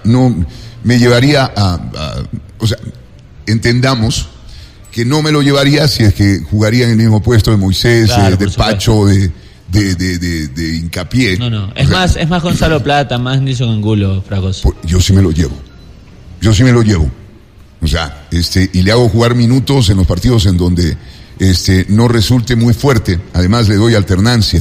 no me llevaría o sea, entendamos que no me lo llevaría si es que jugaría en el mismo puesto de Moisés, Claro, de por Pacho, de Hincapié. No. Es más Gonzalo Plata, más Nilson Angulo, Fragoso. Yo sí me lo llevo. O sea, y le hago jugar minutos en los partidos en donde no resulte muy fuerte. Además le doy alternancia,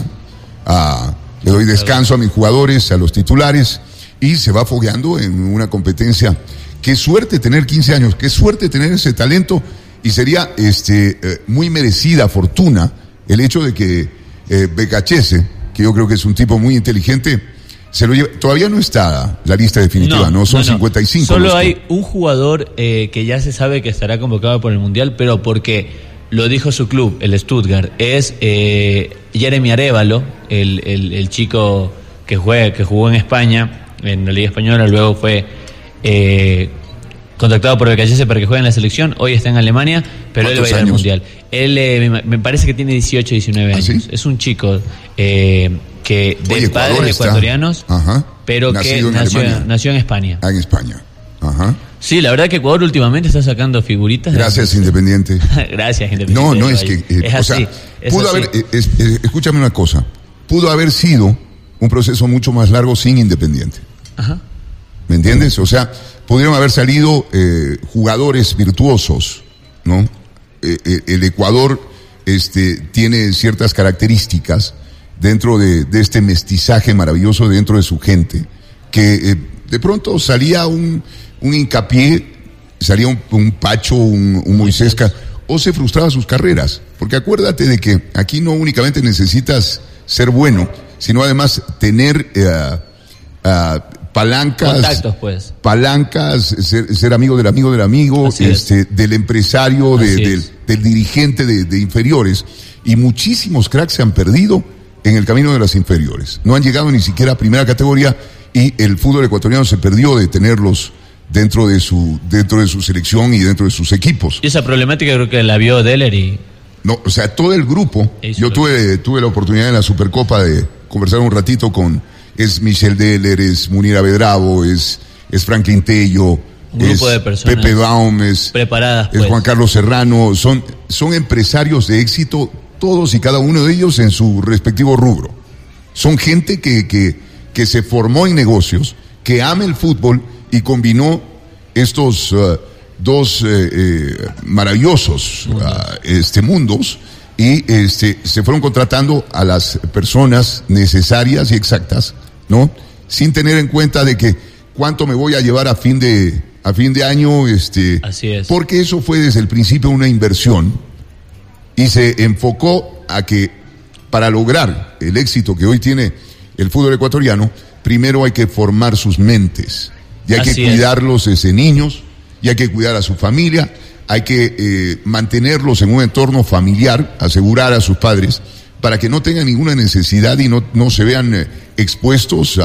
le doy descanso a mis jugadores, a los titulares, y se va fogueando en una competencia. Qué suerte tener 15 años, qué suerte tener ese talento, y sería muy merecida fortuna el hecho de que Becachese, que yo creo que es un tipo muy inteligente, se lo lleva. Todavía no está la lista definitiva, ¿no? Son 55. Solo hay un jugador que ya se sabe que estará convocado por el Mundial, pero porque lo dijo su club, el Stuttgart, es Jeremy Arévalo, el chico que jugó en España, en la Liga Española, luego fue contactado por Becachese para que juegue en la selección. Hoy está en Alemania, pero él va a ir al Mundial. Él me parece que tiene 18, 19 años. ¿Sí? Es un chico que de padres ecuatorianos, pero nacido que nació en España. En España. Ajá. Sí, la verdad que Ecuador últimamente está sacando figuritas. Gracias, Independiente. Gracias, Independiente. No, es que es así. Pudo haber, escúchame una cosa, pudo haber sido un proceso mucho más largo sin Independiente. Ajá. ¿Me entiendes? O sea, pudieron haber salido jugadores virtuosos, ¿no? El Ecuador tiene ciertas características dentro de este mestizaje maravilloso dentro de su gente, que de pronto salía un Hincapié, salía un Pacho, un Moisés, o se frustraba sus carreras, porque acuérdate de que aquí no únicamente necesitas ser bueno, sino además tener palancas, contactos, pues. Palancas, ser amigo del amigo, del empresario, del dirigente de inferiores, y muchísimos cracks se han perdido en el camino de las inferiores. No han llegado ni siquiera a primera categoría, y el fútbol ecuatoriano se perdió de tenerlos dentro de su selección y dentro de sus equipos. Y esa problemática creo que la vio Deller y... No, o sea, todo el grupo. Yo tuve la oportunidad en la Supercopa de conversar un ratito es Michel Deller, es Munir Avedravo, es Franklin Tello, un grupo de personas Pepe Baum, preparadas, es Juan Carlos Serrano, son empresarios de éxito, todos y cada uno de ellos en su respectivo rubro. Son gente que se formó en negocios, que ama el fútbol y combinó estos dos maravillosos mundos, y se fueron contratando a las personas necesarias y exactas, ¿no? Sin tener en cuenta de que cuánto me voy a llevar a fin de año, Así es. Porque eso fue desde el principio una inversión, y se enfocó a que para lograr el éxito que hoy tiene el fútbol ecuatoriano, primero hay que formar sus mentes, y hay que cuidarlos desde niños, y hay que cuidar a su familia, hay que mantenerlos en un entorno familiar, asegurar a sus padres, para que no tengan ninguna necesidad y no se vean expuestos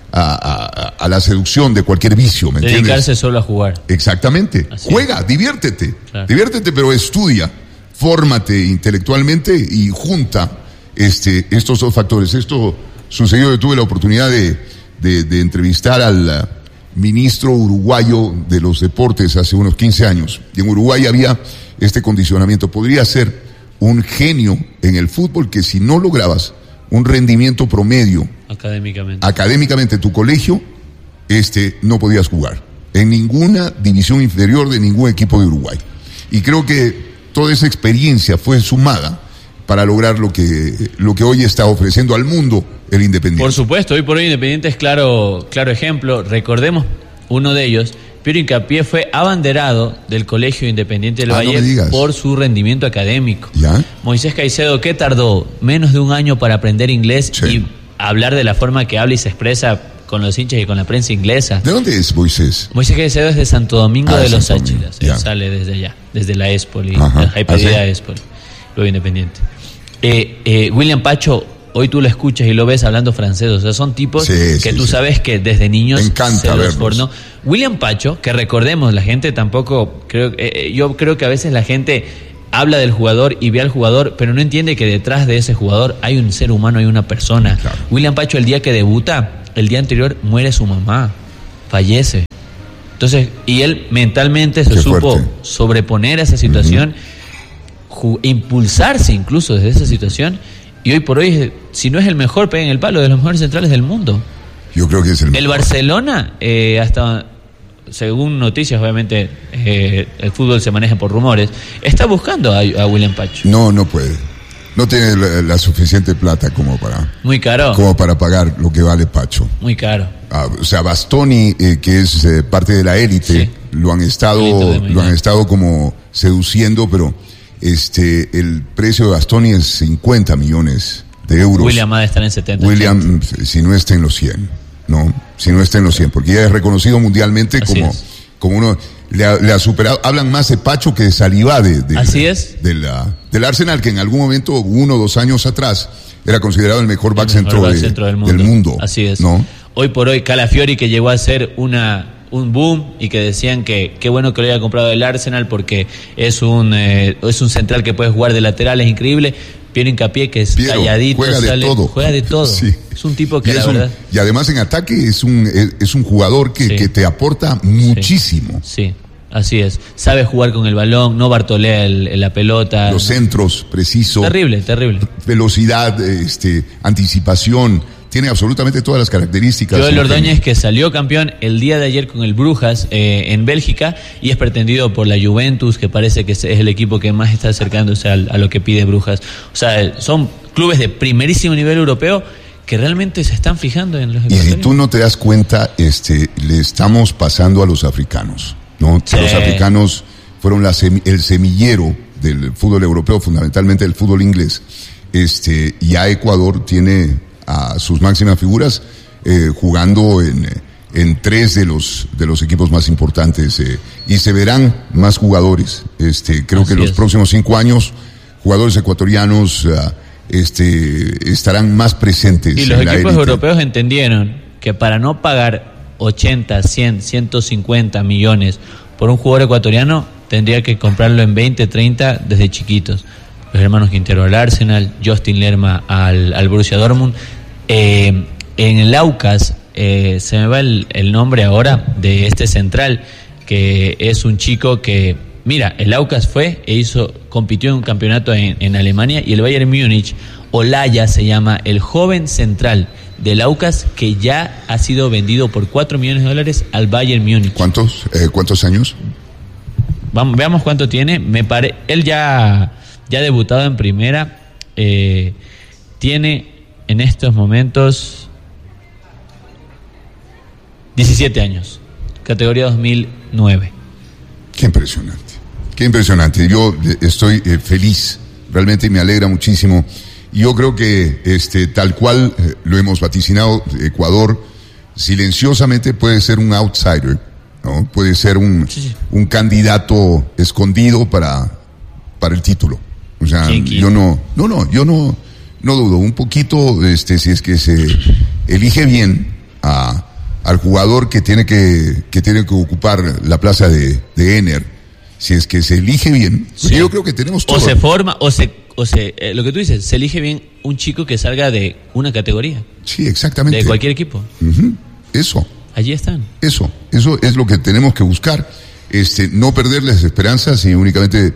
a la seducción de cualquier vicio, ¿me entiendes? Dedicarse solo a jugar. Exactamente. Juega, diviértete, pero estudia, fórmate intelectualmente y junta estos dos factores. Esto sucedió, yo tuve la oportunidad de entrevistar al ministro uruguayo de los deportes hace unos 15 años, y en Uruguay había este condicionamiento. Podría ser un genio en el fútbol que si no lograbas un rendimiento promedio académicamente tu colegio, no podías jugar en ninguna división inferior de ningún equipo de Uruguay. Y creo que toda esa experiencia fue sumada para lograr lo que hoy está ofreciendo al mundo el Independiente. Por supuesto, hoy por hoy Independiente es claro ejemplo. Recordemos uno de ellos. Piero Hincapié fue abanderado del Colegio Independiente del Valle por su rendimiento académico. ¿Ya? Moisés Caicedo, que tardó menos de un año para aprender inglés y hablar de la forma que habla y se expresa con los hinchas y con la prensa inglesa. ¿De dónde es Moisés? Moisés Caicedo es de Santo Domingo de los Áchilas. Él sale desde allá, desde la Espoli, la Hyperida Espoli, luego Independiente. William Pacho, hoy tú lo escuchas y lo ves hablando francés, o sea, son tipos que tú sabes que desde niños se los formó. William Pacho, que recordemos, la gente tampoco, yo creo que a veces la gente habla del jugador y ve al jugador, pero no entiende que detrás de ese jugador hay un ser humano, hay una persona. Claro. William Pacho, el día que debuta, el día anterior muere su mamá. fallece. Entonces, y él mentalmente se supo sobreponer a esa situación, impulsarse incluso desde esa situación, y hoy por hoy, si no es el mejor, pega en el palo, de los mejores centrales del mundo. Yo creo que es el mejor. El Barcelona, hasta según noticias, obviamente el fútbol se maneja por rumores, está buscando a William Pacho. No puede. No tiene la suficiente plata como para... Muy caro. Como para pagar lo que vale Pacho. Muy caro. O sea, Bastoni, que es parte de la élite, sí, lo han estado como seduciendo, pero el precio de Bastoni es 50 millones de euros. William ha de estar en 70. William, 80. Si no está en los 100, ¿no? Si no está en los 100, porque ya es reconocido mundialmente como uno... Le ha superado. Hablan más de Pacho que de Saliba Así es. Del Arsenal, que en algún momento, 1 o 2 años atrás, era considerado el mejor back centro del mundo. Así es. ¿No? Hoy por hoy, Calafiori, que llegó a ser un boom, y que decían que qué bueno que lo haya comprado el Arsenal porque es un central que puede jugar de lateral, es increíble. Piero Hincapié, que es calladito, juega de todo. Sí. Es un tipo que verdad. Y además en ataque es un jugador que te aporta muchísimo. Sí, así es. Sabe jugar con el balón, no bartolea la pelota. Los centros, preciso. Terrible. Velocidad, anticipación. Tiene absolutamente todas las características. Joel Ordóñez, que salió campeón el día de ayer con el Brujas en Bélgica, y es pretendido por la Juventus, que parece que es el equipo que más está acercándose a lo que pide Brujas. O sea, son clubes de primerísimo nivel europeo que realmente se están fijando en los ecuatorianos. Y si tú no te das cuenta, le estamos pasando a los africanos, ¿no? Sí. Los africanos fueron el semillero del fútbol europeo, fundamentalmente el fútbol inglés. Ya Ecuador tiene a sus máximas figuras jugando en 3 de los equipos más importantes, y se verán más jugadores. Creo que en los próximos 5 años jugadores ecuatorianos estarán más presentes. Y los equipos europeos entendieron que para no pagar 80, 100, 150 millones por un jugador ecuatoriano, tendría que comprarlo en 20, 30 desde chiquitos. Los hermanos Quintero al Arsenal, Justin Lerma al Borussia Dortmund. En el Aucas, se me va el nombre ahora de este central, que es un chico que, mira, el Aucas fue compitió en un campeonato en Alemania, y el Bayern Múnich, Olaya se llama, el joven central del Aucas, que ya ha sido vendido por $4 millones al Bayern Múnich. ¿Cuántos años? Veamos cuánto tiene. Él ya ha debutado en primera, tiene en estos momentos 17 años, categoría 2009. Qué impresionante. Yo estoy feliz, realmente me alegra muchísimo. Yo creo que tal cual lo hemos vaticinado, Ecuador silenciosamente puede ser un outsider, ¿no? Puede ser un candidato escondido para el título. O sea, yo no dudo un poquito, si es que se elige bien al jugador que tiene que ocupar la plaza de Ener. Si es que se elige bien, sí. Yo creo que tenemos todo. O se forma, lo que tú dices, se elige bien un chico que salga de una categoría. Sí, exactamente. De cualquier equipo. Uh-huh. Eso. Allí están. Eso es lo que tenemos que buscar. No perderles esperanzas y únicamente,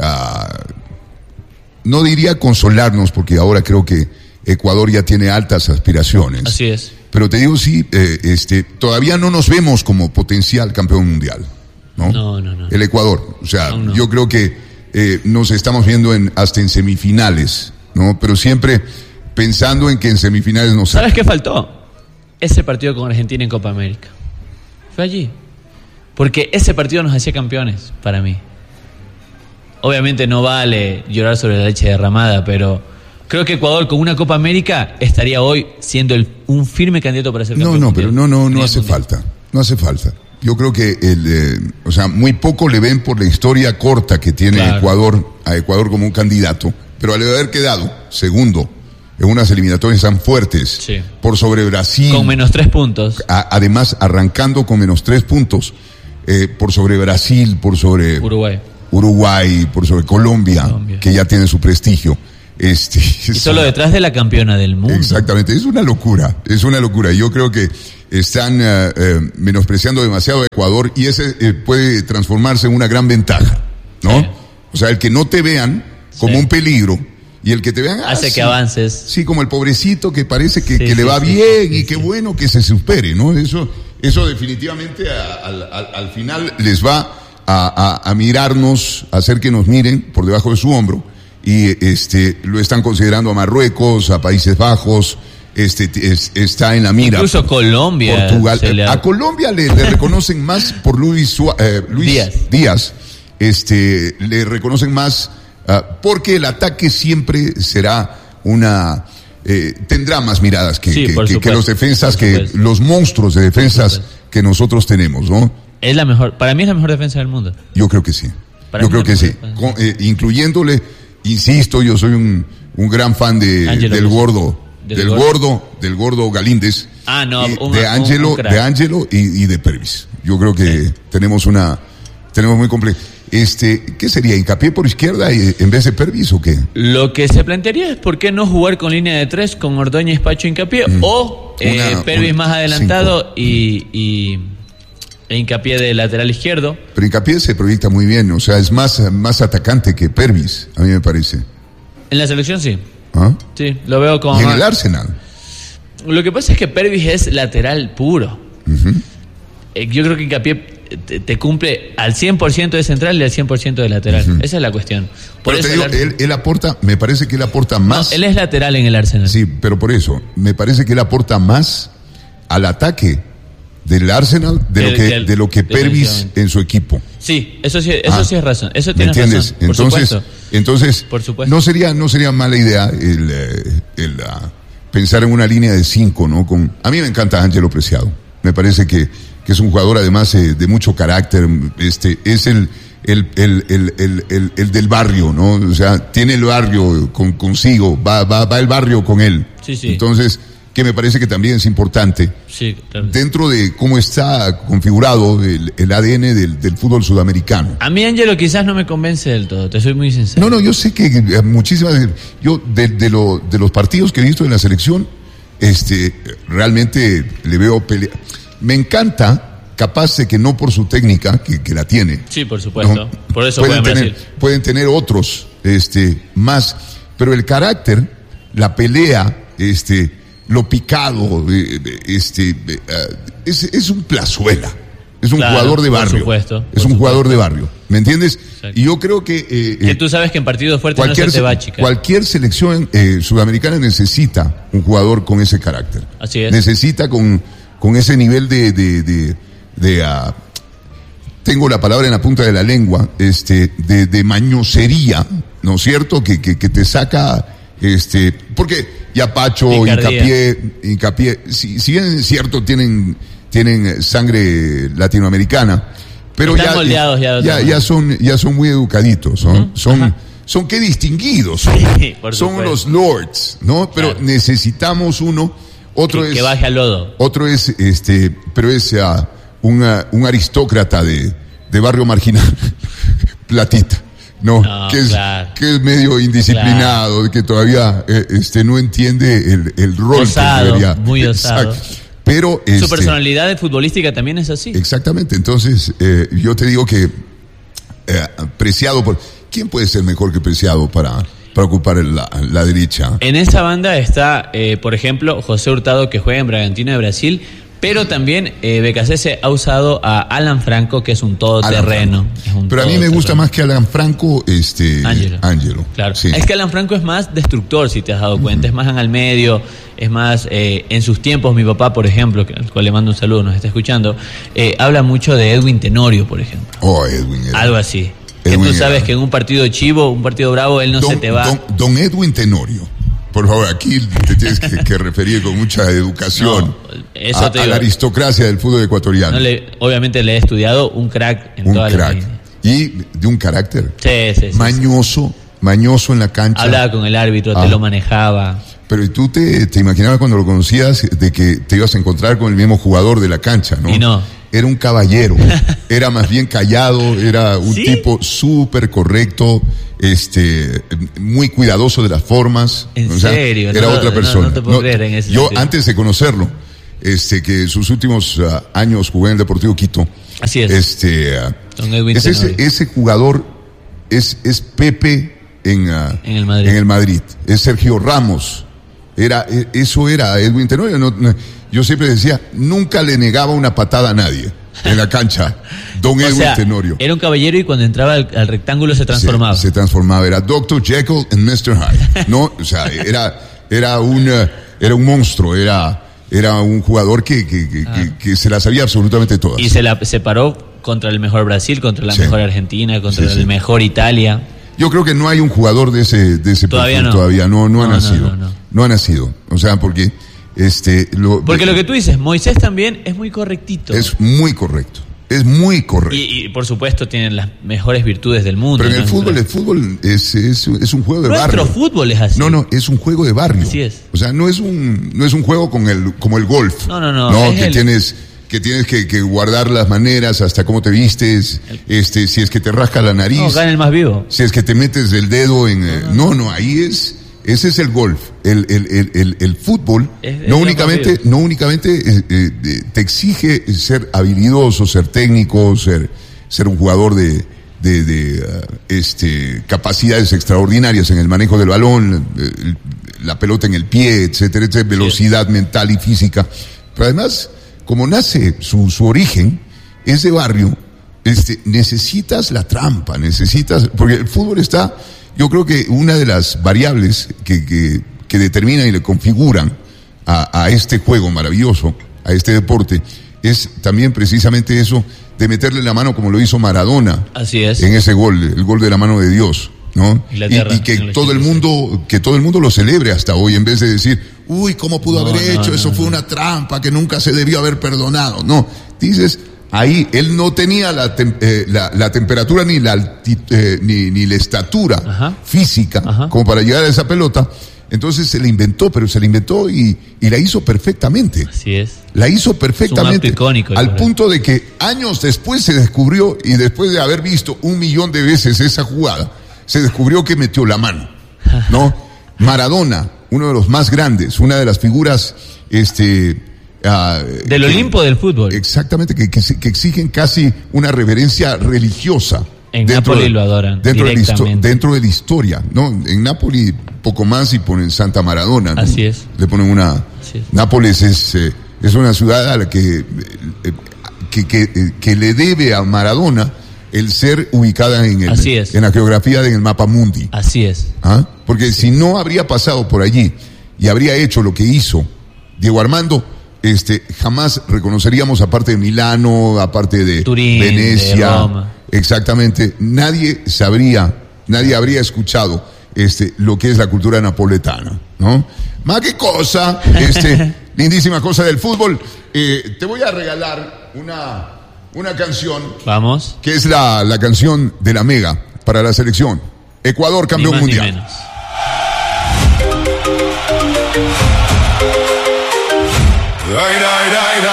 no diría consolarnos, porque ahora creo que Ecuador ya tiene altas aspiraciones. Así es. Pero te digo, sí, todavía no nos vemos como potencial campeón mundial. ¿No? El Ecuador, o sea, no. Yo creo que nos estamos viendo hasta en semifinales, ¿no? Pero siempre pensando en que en semifinales nos... ¿Sabes qué faltó? Ese partido con Argentina en Copa América. Fue allí. Porque ese partido nos hacía campeones, para mí. Obviamente no vale llorar sobre la leche derramada, pero creo que Ecuador con una Copa América estaría hoy siendo un firme candidato para ser campeón. Pero no hace falta. No hace falta. Yo creo que muy poco le ven por la historia corta que tiene a Ecuador como un candidato, pero al haber quedado segundo en unas eliminatorias tan fuertes, sí, por sobre Brasil, con menos 3 puntos, además arrancando con menos 3 puntos, por sobre Brasil, por sobre Uruguay, por sobre Colombia, que ya tiene su prestigio. Y solo detrás de la campeona del mundo. Exactamente, es una locura. Yo creo que están menospreciando demasiado a Ecuador y ese puede transformarse en una gran ventaja, ¿no? Sí. O sea, el que no te vean como un peligro y el que te vean hace que avances. Sí, como el pobrecito que parece que le va bien y qué bueno que se supere, ¿no? Eso definitivamente al final les va a mirarnos, a hacer que nos miren por debajo de su hombro. Y lo están considerando a Marruecos, a Países Bajos, está en la mira. Incluso Colombia. Portugal. A Colombia le reconocen más por Luis Díaz. Le reconocen más porque el ataque siempre será tendrá más miradas que los defensas, que los monstruos de defensas que nosotros tenemos, ¿no? Para mí es la mejor defensa del mundo. Yo creo que sí. Incluyéndole, insisto, yo soy un gran fan del gordo Galíndez. De Ángelo y de Pervis. Yo creo que tenemos muy complejo. ¿Qué sería? ¿Hincapié por izquierda en vez de Pervis o qué? Lo que se plantearía es por qué no jugar con línea de 3 con Ordóñez, Pacho, Hincapié o Pervis más adelantado e Hincapié de lateral izquierdo. Pero Hincapié se proyecta muy bien, o sea, es más atacante que Pervis, a mí me parece. En la selección sí. ¿Ah? Sí, lo veo como... ¿Y en el Arsenal? Lo que pasa es que Pervis es lateral puro. Yo creo que Hincapié te cumple al 100% de central y al 100% de lateral. Esa es la cuestión. Pero te digo, él aporta, me parece que él aporta más... No, él es lateral en el Arsenal. Sí, pero por eso, me parece que él aporta más al ataque del Arsenal de lo que Pervis en su equipo. Sí, eso sí es razón. Eso tienes ¿me entiendes? Razón. Entonces, por supuesto. No sería mala idea el pensar en una línea de 5, ¿no? A mí me encanta Ángelo Preciado. Me parece que es un jugador además de mucho carácter. Es el del barrio, ¿no? O sea, tiene el barrio consigo, va el barrio con él. Sí. Entonces, que me parece que también es importante. Sí, claro. Dentro de cómo está configurado el ADN del fútbol sudamericano. A mí, Ángelo, quizás no me convence del todo, te soy muy sincero. No, yo sé que muchísimas... Yo, de los partidos que he visto en la selección, realmente le veo pelea. Me encanta, capaz de que no por su técnica, que la tiene. Sí, por supuesto. ¿No? Por eso pueden tener otros, más. Pero el carácter, la pelea, lo picado, es un plazuela. Es un jugador de barrio. Es un jugador de barrio. ¿Me entiendes? Exacto. Y yo creo que tú sabes que en partidos fuertes no se te va a chicar. Cualquier selección sudamericana necesita un jugador con ese carácter. Así es. Necesita con ese nivel tengo la palabra en la punta de la lengua, de mañosería, ¿no es cierto? Que te saca, porque ya Pacho, Hincapié, si bien es cierto, tienen sangre latinoamericana, pero ya son muy educaditos, ¿no? Son qué distinguidos, son los lords, ¿no? Pero necesitamos otro que baje al lodo. Otro es, pero es un aristócrata de barrio marginal, platita, ¿no? Que es medio indisciplinado, que todavía no entiende el rol osado, que debería. Muy osado. Pero su personalidad futbolística también es así. Exactamente. Entonces, yo te digo que Preciado, ¿quién puede ser mejor que Preciado para ocupar la derecha? En esa banda está, por ejemplo, José Hurtado, que juega en Bragantino de Brasil, pero también BKC ha usado a Alan Franco, que es un todoterreno. Pero a mí me gusta más que Alan Franco, Ángelo. Claro. Sí. Es que Alan Franco es más destructor, si te has dado cuenta, es más al medio, es más, en sus tiempos, mi papá, por ejemplo, al cual le mando un saludo, nos está escuchando, habla mucho de Edwin Tenorio, por ejemplo. Edwin. Algo así. Que tú sabes que en un partido chivo, un partido bravo, él no se te va. Don Edwin Tenorio. Por favor, aquí te tienes que referir con mucha educación a la aristocracia del fútbol ecuatoriano. Obviamente le he estudiado, un crack en toda la vida. Y de un carácter sí, mañoso en la cancha. Hablaba con el árbitro, te lo manejaba. Pero tú te imaginabas cuando lo conocías de que te ibas a encontrar con el mismo jugador de la cancha, ¿no? Y no. Era un caballero, era más bien callado, era un ¿Sí? tipo súper correcto, muy cuidadoso de las formas. ¿En o sea, serio? Era otra persona. No te puedo creer en ese Yo sentido. antes de conocerlo, que sus últimos años jugué en el Deportivo Quito. Así es. Don Edwin Tenorio. Ese jugador es Pepe en el Madrid. Es Sergio Ramos. Eso era Edwin Tenorio. Yo siempre decía, nunca le negaba una patada a nadie en la cancha. Don Edwin Tenorio. Era un caballero y cuando entraba al rectángulo se transformaba. Se transformaba. Era Dr. Jekyll and Mr. Hyde. No, o sea, era un monstruo. Era un jugador que se la sabía absolutamente todas. Y se paró contra el mejor Brasil, contra la mejor Argentina, contra el mejor Italia. Yo creo que no hay un jugador de ese todavía perfil, no. todavía no ha nacido. No ha nacido. O sea, porque porque lo que tú dices, Moisés también es muy correctito. Es muy correcto. Es muy correcto. Y por supuesto tienen las mejores virtudes del mundo. Pero en el fútbol es un juego de barrio. Nuestro fútbol es así. No, es un juego de barrio. Así es. O sea, no es un juego como el golf. No. Que tienes que guardar las maneras hasta cómo te vistes, si es que te rasca la nariz. No, gana el más vivo. Si es que te metes el dedo en... ese es el golf. El fútbol no únicamente te exige ser habilidoso, ser técnico, ser un jugador de capacidades extraordinarias en el manejo del balón, la pelota en el pie, etcétera, velocidad mental y física. Pero además, como nace su origen, ese barrio, necesitas la trampa, porque el fútbol está, yo creo que una de las variables que determinan y le configuran a este juego maravilloso, a este deporte, es también precisamente eso de meterle la mano como lo hizo Maradona. Así es. En ese gol, el gol de la mano de Dios, ¿no? Y que todo el mundo lo celebre hasta hoy, en vez de decir, uy, ¿cómo pudo haber hecho? Eso fue una trampa que nunca se debió haber perdonado. No, dices, ahí él no tenía la temperatura ni la estatura física como para llegar a esa pelota. Entonces se le inventó y la hizo perfectamente. Así es. La hizo perfectamente. Es un acto icónico, al punto de que años después se descubrió, y después de haber visto 1.000.000 de veces esa jugada, se descubrió que metió la mano, ¿no? Maradona, uno de los más grandes, una de las figuras, del Olimpo del fútbol. Exactamente, que exigen casi una reverencia religiosa. En Nápoles lo adoran directamente. Dentro de la historia, ¿no? En Nápoles poco más y ponen Santa Maradona, ¿no? Así es. Le ponen una... Nápoles es una ciudad a la que le debe a Maradona el ser ubicada en la geografía en el mapa mundi. Así es. Porque si no habría pasado por allí y habría hecho lo que hizo Diego Armando, jamás reconoceríamos, aparte de Milano, aparte de Turín, Venecia, de Roma. Exactamente, nadie habría escuchado lo que es la cultura napoletana, ¿no? Más que cosa, lindísima cosa del fútbol. Te voy a regalar una canción. Vamos. Que es la canción de la Mega para la selección. Ecuador, campeón ni más mundial. Ni menos.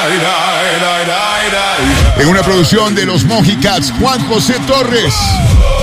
En una producción de los Mojicats, Juan José Torres.